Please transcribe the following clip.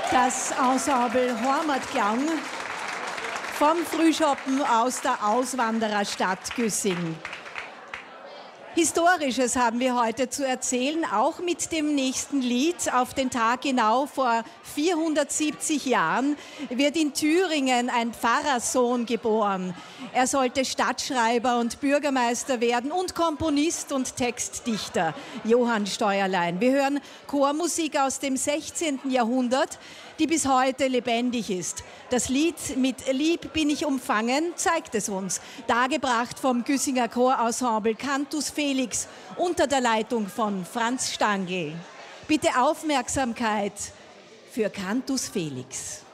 Das Ensemble Heimatklang vom Frühschoppen aus der Auswandererstadt Güssing. Historisches haben wir heute zu erzählen, auch mit dem nächsten Lied. Auf den Tag genau vor 470 Jahren wird in Thüringen ein Pfarrerssohn geboren. Er sollte Stadtschreiber und Bürgermeister werden und Komponist und Textdichter, Johann Steuerlein. Wir hören Chormusik aus dem 16. Jahrhundert, die bis heute lebendig ist. Das Lied mit Lieb bin ich umfangen zeigt es uns, dargebracht vom Güssinger Chorensemble Cantus Felix unter der Leitung von Franz Stangl. Bitte Aufmerksamkeit für Cantus Felix.